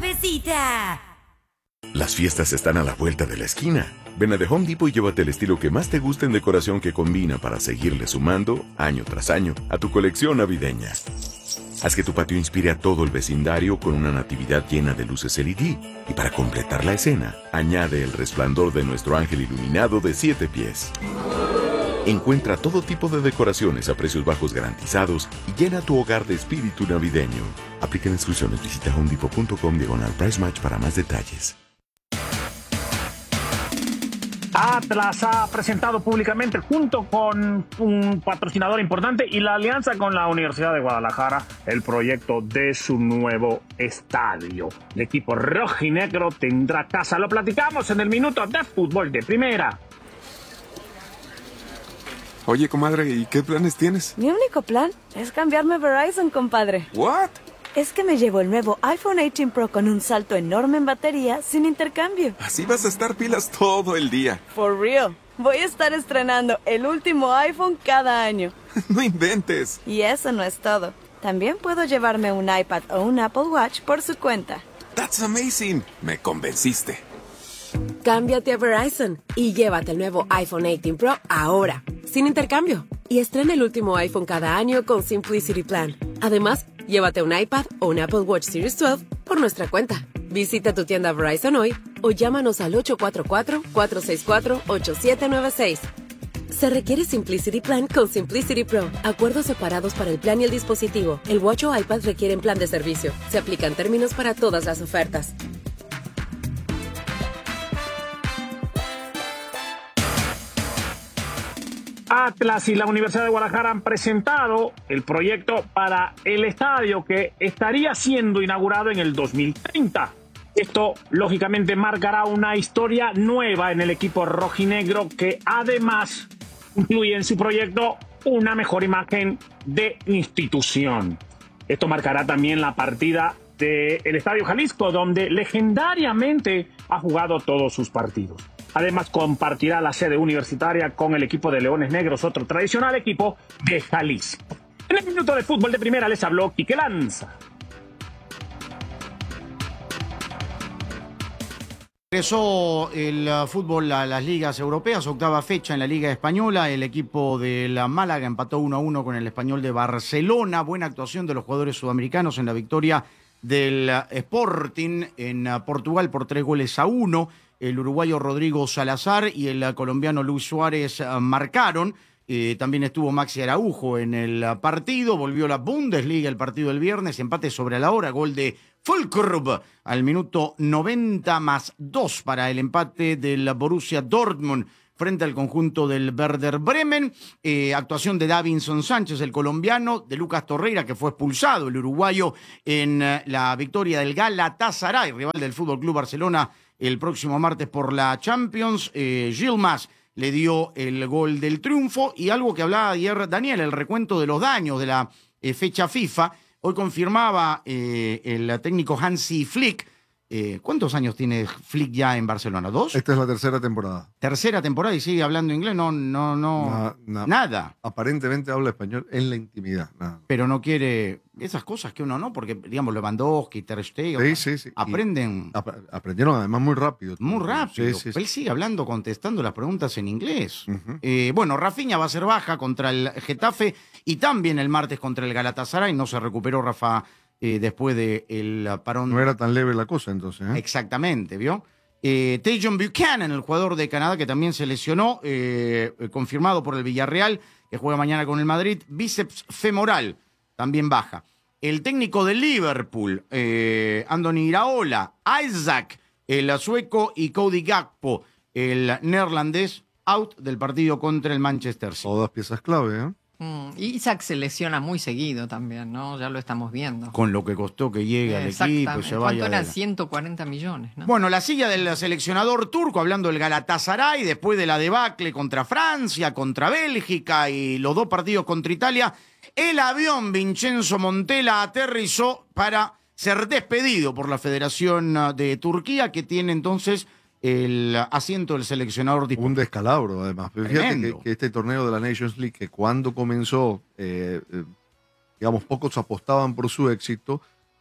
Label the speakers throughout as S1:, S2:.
S1: cervecita.
S2: Las fiestas están a la vuelta de la esquina. Ven a The Home Depot y llévate el estilo que más te guste en decoración que combina para seguirle sumando, año tras año, a tu colección navideña. Haz que tu patio inspire a todo el vecindario con una natividad llena de luces LED. Y para completar la escena, añade el resplandor de nuestro ángel iluminado de 7 pies. Encuentra todo tipo de decoraciones a precios bajos garantizados y llena tu hogar de espíritu navideño. Aplica instrucciones. Visita homedepot.com/price match para más detalles.
S3: Atlas ha presentado públicamente, junto con un patrocinador importante y la alianza con la Universidad de Guadalajara, el proyecto de su nuevo estadio. El equipo rojinegro tendrá casa. Lo platicamos en el Minuto de Fútbol de Primera.
S4: Oye, comadre, ¿y qué planes tienes?
S5: Mi único plan es cambiarme a Verizon, compadre.
S4: ¿What?
S5: Es que me llevo el nuevo iPhone 18 Pro con un salto enorme en batería sin intercambio.
S4: Así vas a estar pilas todo el día.
S5: For real. Voy a estar estrenando el último iPhone cada año.
S4: No inventes.
S5: Y eso no es todo. También puedo llevarme un iPad o un Apple Watch por su cuenta.
S4: That's amazing. Me convenciste.
S6: Cámbiate a Verizon y llévate el nuevo iPhone 18 Pro ahora, sin intercambio. Y estrena el último iPhone cada año con Simplicity Plan. Además, llévate un iPad o un Apple Watch Series 12 por nuestra cuenta. Visita tu tienda Verizon hoy o llámanos al 844-464-8796. Se requiere Simplicity Plan con Simplicity Pro. Acuerdos separados para el plan y el dispositivo. El Watch o iPad requieren plan de servicio. Se aplican términos para todas las ofertas.
S3: Atlas y la Universidad de Guadalajara han presentado el proyecto para el estadio que estaría siendo inaugurado en el 2030. Esto, lógicamente, marcará una historia nueva en el equipo rojinegro que además incluye en su proyecto una mejor imagen de institución. Esto marcará también la partida del Estadio Jalisco, donde legendariamente ha jugado todos sus partidos. Además, compartirá la sede universitaria con el equipo de Leones Negros, otro tradicional equipo de Jalisco. En el Minuto de Fútbol de Primera les habló Quique Lanza.
S7: Regresó el fútbol a las ligas europeas, octava fecha en la Liga Española. El equipo de la Málaga empató 1-1 con el Español de Barcelona. Buena actuación de los jugadores sudamericanos en la victoria del Sporting en Portugal por 3-1. El uruguayo Rodrigo Salazar y el colombiano Luis Suárez marcaron. También estuvo Maxi Araujo en el partido. Volvió la Bundesliga el partido del viernes. Empate sobre la hora. Gol de Füllkrug al minuto 90+2 para el empate del Borussia Dortmund frente al conjunto del Werder Bremen. Actuación de Davinson Sánchez, el colombiano, de Lucas Torreira, que fue expulsado, el uruguayo, en la victoria del Galatasaray, rival del Fútbol Club Barcelona, el próximo martes por la Champions. Yilmaz le dio el gol del triunfo. Y algo que hablaba ayer Daniel, el recuento de los daños de la fecha FIFA. Hoy confirmaba el técnico Hansi Flick. ¿Cuántos años tiene Flick ya en Barcelona? ¿2?
S8: Esta es la tercera temporada.
S7: Tercera temporada y sigue hablando inglés. Nada.
S8: Aparentemente habla español en la intimidad. Nada.
S7: Pero no quiere esas cosas que uno no, porque digamos Lewandowski, Ter Stegen,
S8: sí.
S7: aprenden.
S8: Aprendieron además muy rápido.
S7: Muy rápido.
S8: Sí.
S7: Él sigue hablando, contestando las preguntas en inglés.
S8: Uh-huh.
S7: Bueno, Rafinha va a ser baja contra el Getafe y también el martes contra el Galatasaray. No se recuperó Rafa después del parón.
S8: No era tan leve la cosa entonces.
S7: Exactamente, ¿vio? Tajon Buchanan, el jugador de Canadá que también se lesionó, confirmado por el Villarreal, que juega mañana con el Madrid, bíceps femoral, también baja. El técnico de Liverpool, Andoni Iraola, Isaac, el sueco, y Cody Gakpo, el neerlandés, out del partido contra el Manchester City.
S8: Todas piezas clave, ¿eh?
S9: Isaac se lesiona muy seguido también, ¿no? Ya lo estamos viendo.
S7: Con lo que costó que llegue al equipo, se vaya.
S9: ¿Cuánto eran? 140 millones, ¿no?
S7: Bueno, la silla del seleccionador turco, hablando del Galatasaray, después de la debacle contra Francia, contra Bélgica y los 2 partidos contra Italia, el avión Vincenzo Montella aterrizó para ser despedido por la Federación de Turquía, que tiene entonces el asiento del seleccionador disponible.
S8: Un descalabro, además. Fíjate que este torneo de la Nations League, que cuando comenzó, digamos, pocos apostaban por su éxito,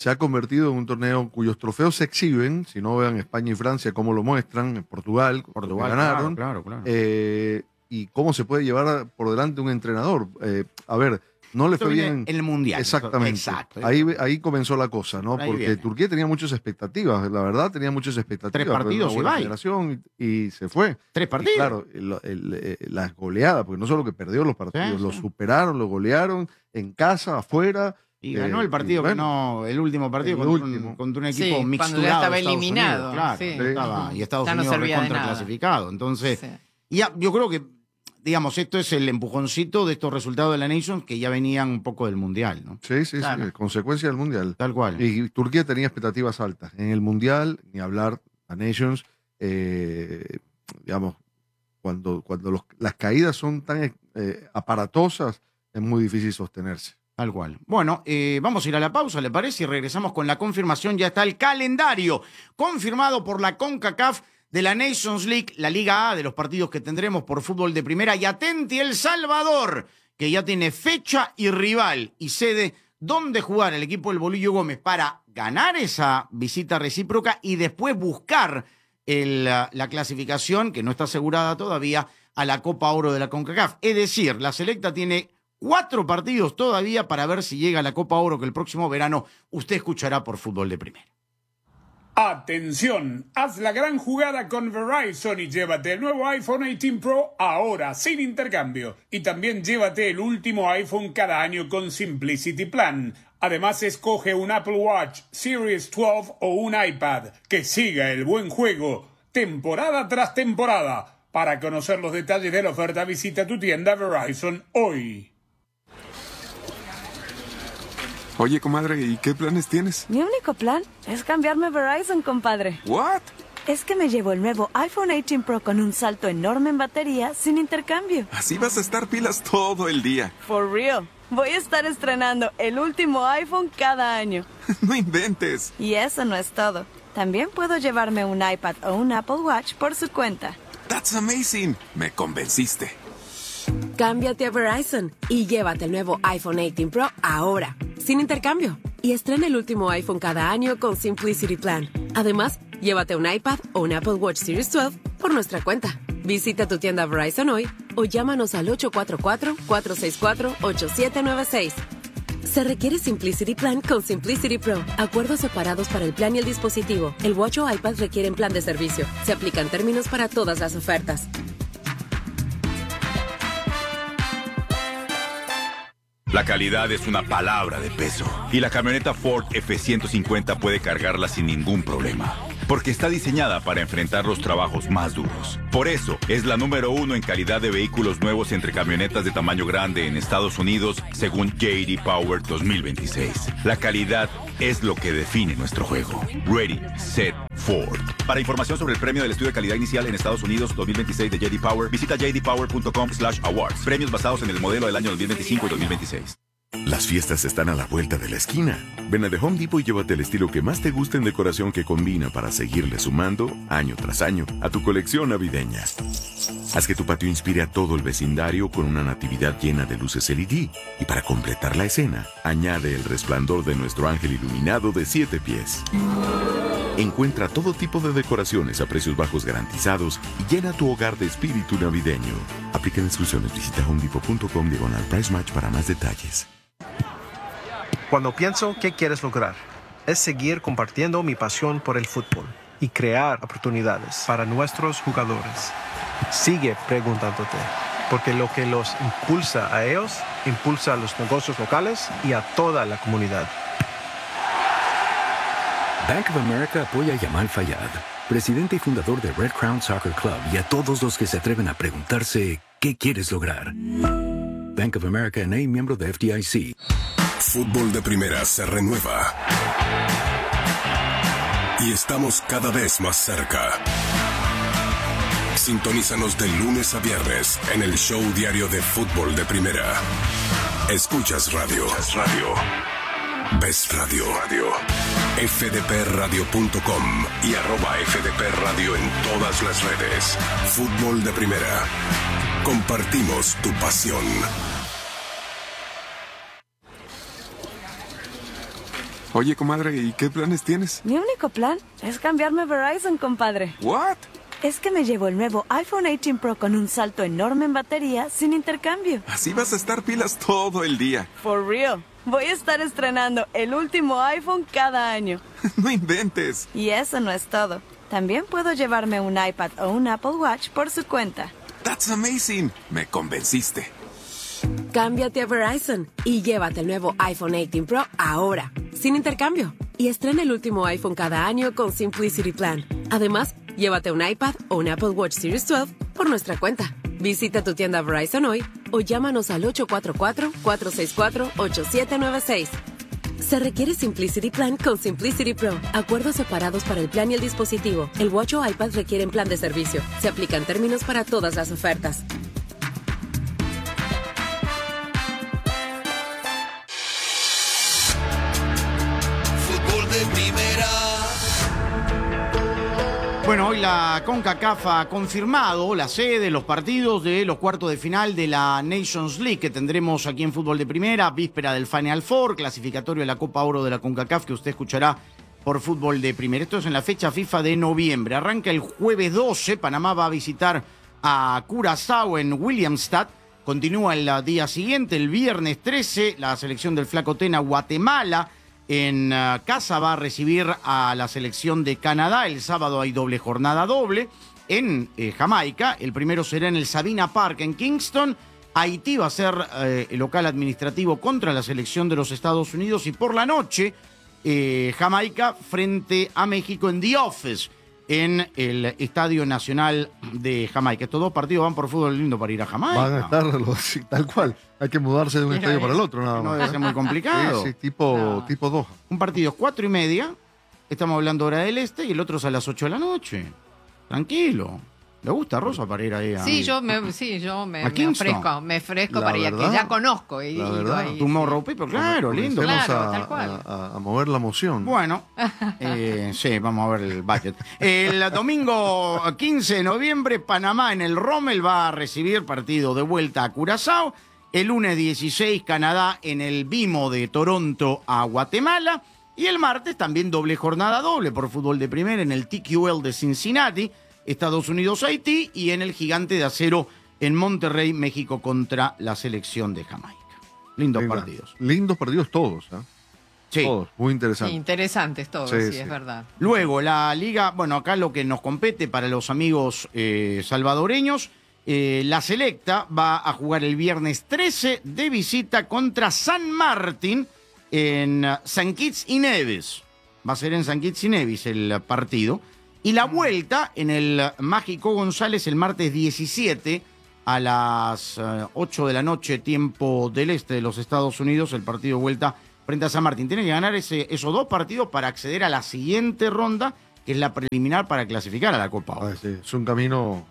S8: se ha convertido en un torneo cuyos trofeos se exhiben, si no vean España y Francia cómo lo muestran, en Portugal ganaron,
S7: claro.
S8: Y cómo se puede llevar por delante un entrenador. A ver, no le fue bien
S7: en el Mundial.
S8: Exactamente.
S7: Exacto.
S8: Ahí comenzó la cosa, ¿no? Porque
S7: viene.
S8: Turquía tenía muchas expectativas, la verdad tenía muchas expectativas.
S7: 3 partidos
S8: y generación y se fue.
S7: 3 partidos.
S8: Y claro, las goleadas, porque no solo que perdió los partidos, los superaron, los golearon en casa, afuera.
S7: Y ganó el partido, el último partido contra un equipo mixturado.
S9: Cuando ya estaba
S7: Estados
S9: eliminado.
S7: Unidos, claro,
S9: sí.
S7: estaba, y Estados
S9: ya no
S7: Unidos
S9: servía de
S7: recontra
S9: nada.
S7: clasificado. Entonces,
S9: Sí.
S7: yo creo que, digamos, esto es el empujoncito de estos resultados de la Nations que ya venían un poco del Mundial, ¿no?
S8: Sí,
S9: Claro.
S8: consecuencia del Mundial.
S7: Tal cual.
S8: Y Turquía tenía expectativas altas. En el Mundial, ni hablar, la Nations, digamos, cuando las caídas son tan aparatosas, es muy difícil sostenerse.
S7: Tal cual. Bueno, vamos a ir a la pausa, ¿le parece? Y regresamos con la confirmación. Ya está el calendario confirmado por la CONCACAF de la Nations League, la Liga A, de los partidos que tendremos por fútbol de primera. Y atenti El Salvador, que ya tiene fecha y rival y sede donde jugar el equipo del Bolillo Gómez para ganar esa visita recíproca y después buscar la clasificación, que no está asegurada todavía, a la Copa Oro de la CONCACAF. Es decir, la selecta tiene 4 partidos todavía para ver si llega a la Copa Oro, que el próximo verano usted escuchará por fútbol de primera.
S1: Atención, haz la gran jugada con Verizon y llévate el nuevo iPhone 18 Pro ahora sin intercambio. Y también llévate el último iPhone cada año con Simplicity Plan. Además, escoge un Apple Watch Series 12 o un iPad. Que siga el buen juego, temporada tras temporada. Para conocer los detalles de la oferta, visita tu tienda Verizon hoy.
S4: Oye, comadre, ¿y qué planes tienes?
S5: Mi único plan es cambiarme a Verizon, compadre.
S4: ¿What?
S5: Es que me llevo el nuevo iPhone 18 Pro con un salto enorme en batería sin intercambio.
S4: Así vas a estar pilas todo el día.
S5: For real. Voy a estar estrenando el último iPhone cada año.
S4: No inventes.
S5: Y eso no es todo. También puedo llevarme un iPad o un Apple Watch por su cuenta.
S4: That's amazing. Me convenciste.
S6: Cámbiate a Verizon y llévate el nuevo iPhone 18 Pro ahora, sin intercambio. Y estrena el último iPhone cada año con Simplicity Plan. Además, llévate un iPad o un Apple Watch Series 12 por nuestra cuenta. Visita tu tienda Verizon hoy o llámanos al 844-464-8796. Se requiere Simplicity Plan con Simplicity Pro. Acuerdos separados para el plan y el dispositivo. El Watch o iPad requieren plan de servicio. Se aplican términos para todas las ofertas.
S10: La calidad es una palabra de peso y la camioneta Ford F-150 puede cargarla sin ningún problema, porque está diseñada para enfrentar los trabajos más duros. Por eso, es la número 1 en calidad de vehículos nuevos entre camionetas de tamaño grande en Estados Unidos, según J.D. Power 2026. La calidad es lo que define nuestro juego. Ready, Set, Ford. Para información sobre el premio del estudio de calidad inicial en Estados Unidos 2026 de J.D. Power, visita jdpower.com/awards. Premios basados en el modelo del año 2025 y 2026.
S2: Las fiestas están a la vuelta de la esquina. Ven a The Home Depot y llévate el estilo que más te guste en decoración que combina para seguirle sumando, año tras año, a tu colección navideña. Haz que tu patio inspire a todo el vecindario con una natividad llena de luces LED. Y para completar la escena, añade el resplandor de nuestro ángel iluminado de 7 pies. Encuentra todo tipo de decoraciones a precios bajos garantizados y llena tu hogar de espíritu navideño. Aplican instrucciones. Visita homedepot.com/price match para más detalles.
S11: Cuando pienso qué quieres lograr, es seguir compartiendo mi pasión por el fútbol y crear oportunidades para nuestros jugadores. Sigue preguntándote, porque lo que los impulsa a ellos, impulsa a los negocios locales y a toda la comunidad.
S12: Bank of America apoya a Yamal Fayad, presidente y fundador de Red Crown Soccer Club, y a todos los que se atreven a preguntarse ¿qué quieres lograr? Bank of America N.A., miembro de FDIC.
S13: Fútbol de primera se renueva. Y estamos cada vez más cerca. Sintonízanos de lunes a viernes en el show diario de Fútbol de Primera. Escuchas radio. Ves radio. fdpradio.com y @fdpradio en todas las redes. Fútbol de Primera. Compartimos tu pasión.
S4: Oye, comadre, ¿y qué planes tienes?
S5: Mi único plan es cambiarme a Verizon, compadre.
S4: ¿What?
S5: Es que me llevo el nuevo iPhone 18 Pro con un salto enorme en batería sin intercambio.
S4: Así vas a estar pilas todo el día.
S5: For real. Voy a estar estrenando el último iPhone cada año.
S4: No inventes.
S5: Y eso no es todo. También puedo llevarme un iPad o un Apple Watch por su cuenta.
S4: That's amazing. Me convenciste.
S6: Cámbiate a Verizon y llévate el nuevo iPhone 18 Pro ahora, sin intercambio. Y estrena el último iPhone cada año con Simplicity Plan. Además, llévate un iPad o un Apple Watch Series 12 por nuestra cuenta. Visita tu tienda Verizon hoy o llámanos al 844-464-8796. Se requiere Simplicity Plan con Simplicity Pro. Acuerdos separados para el plan y el dispositivo. El Watch o iPad requieren plan de servicio. Se aplican términos para todas las ofertas.
S14: Fútbol de primera.
S7: Bueno, hoy la CONCACAF ha confirmado la sede, los partidos de los cuartos de final de la Nations League que tendremos aquí en Fútbol de Primera, víspera del Final Four, clasificatorio de la Copa Oro de la CONCACAF que usted escuchará por Fútbol de Primera. Esto es en la fecha FIFA de noviembre. Arranca el jueves 12, Panamá va a visitar a Curazao en Williamstad. Continúa el día siguiente, el viernes 13, la selección del Flaco Tena, Guatemala. En casa va a recibir a la selección de Canadá. El sábado hay doble jornada doble en Jamaica. El primero será en el Sabina Park en Kingston. Haití va a ser el local administrativo contra la selección de los Estados Unidos. Y por la noche, Jamaica frente a México en The Office, en el Estadio Nacional de Jamaica. Estos dos partidos van por fútbol lindo para ir a Jamaica.
S8: Van a estar tal cual. Hay que mudarse de un estadio para el otro, nada más.
S7: No debe ser muy complicado.
S8: Sí, tipo Doha.
S7: Un partido es 4:30, estamos hablando hora del este, y el otro es a las 8 de la noche. Tranquilo. ¿Le gusta, Rosa, para ir ahí?
S9: Sí, yo me ofrezco para ir aquí. Ya conozco.
S7: Tomorrow People, claro, lindo.
S9: Claro, tal cual.
S8: A mover la emoción.
S7: Bueno, sí, vamos a ver el budget. El domingo 15 de noviembre, Panamá en el Rommel va a recibir partido de vuelta a Curazao. El lunes 16, Canadá en el Vimo de Toronto a Guatemala. Y el martes también doble jornada doble por Fútbol de Primera en el TQL de Cincinnati, Estados Unidos-Haití, y en el Gigante de Acero en Monterrey, México contra la selección de Jamaica. Lindos partidos.
S8: Lindos partidos todos, ¿eh?
S7: Sí.
S8: Todos, muy interesantes.
S9: Sí, interesantes todos, sí, es verdad.
S7: Luego, la liga, bueno, acá lo que nos compete para los amigos salvadoreños, la selecta va a jugar el viernes 13 de visita contra San Martín en San Kitts y Nevis. Va a ser en San Kitts y Nevis el partido. Y la vuelta en el Mágico González el martes 17 a las 8 de la noche, tiempo del este de los Estados Unidos, el partido de vuelta frente a San Martín. Tiene que ganar esos dos partidos para acceder a la siguiente ronda, que es la preliminar para clasificar a la Copa Oro.
S8: Sí, es un camino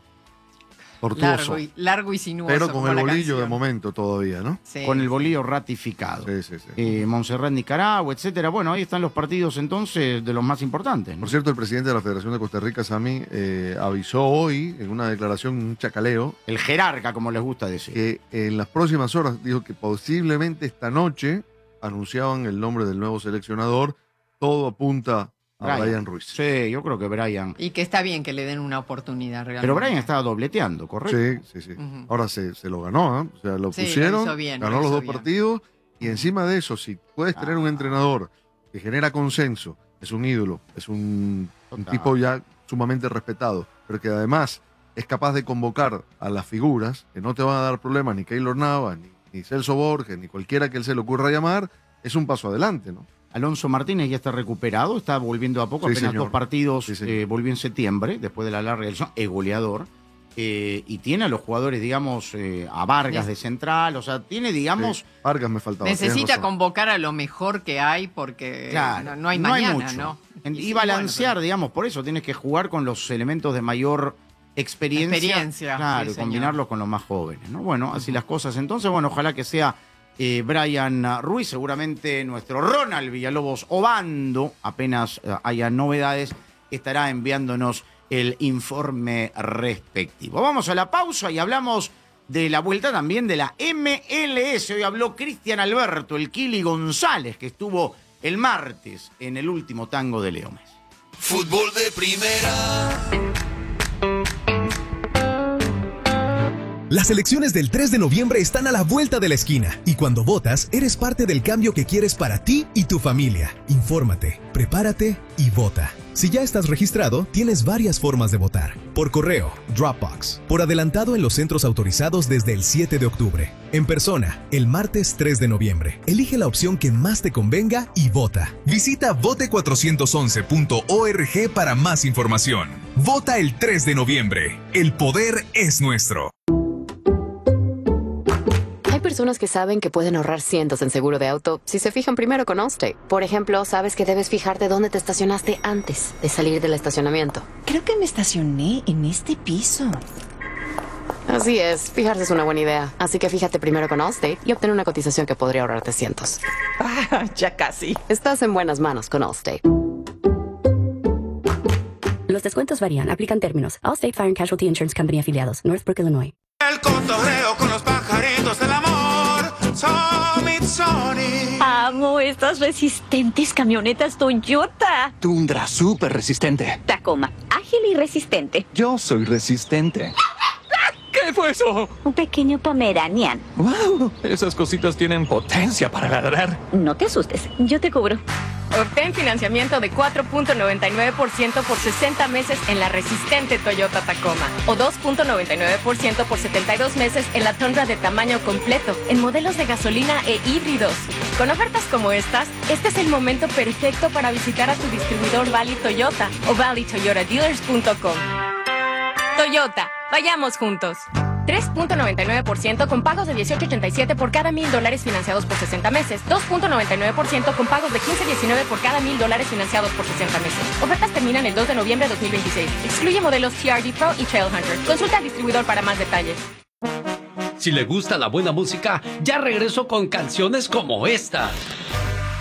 S8: tortuoso.
S9: Largo y sinuoso.
S8: Pero con el bolillo de momento todavía, ¿no?
S9: Sí.
S7: Con el bolillo ratificado.
S8: Sí.
S7: Montserrat, Nicaragua, etcétera. Bueno, ahí están los partidos entonces de los más importantes, ¿no?
S8: Por cierto, el presidente de la Federación de Costa Rica, Sammy, avisó hoy en una declaración, un chacaleo.
S7: El jerarca, como les gusta decir.
S8: Que en las próximas horas dijo que posiblemente esta noche anunciaban el nombre del nuevo seleccionador. Todo apunta a Brian Ruiz.
S7: Sí, yo creo que Brian.
S9: Y que está bien que le den una oportunidad realmente.
S7: Pero Brian estaba dobleteando, ¿correcto?
S8: Sí. Ahora se lo ganó, ¿eh? O sea, lo pusieron, ganó los dos partidos, y encima de eso, si puedes tener un entrenador que genera consenso, es un ídolo, es un tipo ya sumamente respetado, pero que además es capaz de convocar a las figuras, que no te van a dar problemas ni Keylor Navas, ni Celso Borges, ni cualquiera que él se le ocurra llamar, es un paso adelante, ¿no?
S7: Alonso Martínez ya está recuperado, está volviendo a poco, apenas dos partidos, volvió en septiembre, después de la larga elección, es goleador, y tiene a los jugadores, digamos, a Vargas de central, o sea, tiene, digamos...
S8: Sí. Vargas me faltaba.
S9: Necesita convocar a lo mejor que hay, porque
S7: claro,
S9: no hay mañana,
S7: hay mucho.
S9: ¿no?
S7: Y balancear, digamos, por eso tienes que jugar con los elementos de mayor experiencia, claro, y combinarlos con los más jóvenes, ¿no? Bueno, así las cosas. Entonces, bueno, ojalá que sea Brian Ruiz, seguramente nuestro Ronald Villalobos Obando, apenas haya novedades, estará enviándonos el informe respectivo. Vamos a la pausa y hablamos de la vuelta también de la MLS. Hoy habló Cristian Alberto, el Kili González, que estuvo el martes en el último tango de Leo Messi.
S14: Fútbol de primera.
S15: Las elecciones del 3 de noviembre están a la vuelta de la esquina y cuando votas, eres parte del cambio que quieres para ti y tu familia. Infórmate, prepárate y vota. Si ya estás registrado, tienes varias formas de votar. Por correo, Dropbox. Por adelantado en los centros autorizados desde el 7 de octubre. En persona, el martes 3 de noviembre. Elige la opción que más te convenga y vota. Visita vote411.org para más información. Vota el 3 de noviembre. El poder es nuestro.
S6: Hay personas que saben que pueden ahorrar cientos en seguro de auto si se fijan primero con Allstate. Por ejemplo, sabes que debes fijarte dónde te estacionaste antes de salir del estacionamiento.
S16: Creo que me estacioné en este piso.
S6: Así es, fijarse es una buena idea. Así que fíjate primero con Allstate y obtén una cotización que podría ahorrarte cientos.
S16: Ya casi.
S6: Estás en buenas manos con Allstate.
S17: Los descuentos varían, aplican términos. Allstate Fire and Casualty Insurance Company afiliados, Northbrook, Illinois.
S18: El cotorreo con los pajaritos del amor. Sony.
S19: Amo estas resistentes camionetas Toyota.
S20: Tundra, súper resistente.
S19: Tacoma, ágil y resistente.
S20: Yo soy resistente. ¿Qué fue eso?
S19: Un pequeño Pomeranian.
S20: ¡Wow! Esas cositas tienen potencia para ladrar.
S19: No te asustes, yo te cubro.
S21: Obtén financiamiento de 4.99% por 60 meses en la resistente Toyota Tacoma o 2.99% por 72 meses en la Tundra de tamaño completo en modelos de gasolina e híbridos. Con ofertas como estas, este es el momento perfecto para visitar a tu distribuidor Valley Toyota o valleytoyotadealers.com. Toyota, vayamos juntos. 3.99% con pagos de $18.87 por cada $1,000 financiados por 60 meses. 2.99% con pagos de $15.19 por cada $1,000 financiados por 60 meses. Ofertas terminan el 2 de noviembre de 2026. Excluye modelos TRD Pro y Trailhunter. Consulta al distribuidor para más detalles.
S22: Si le gusta la buena música, ya regreso con canciones como esta.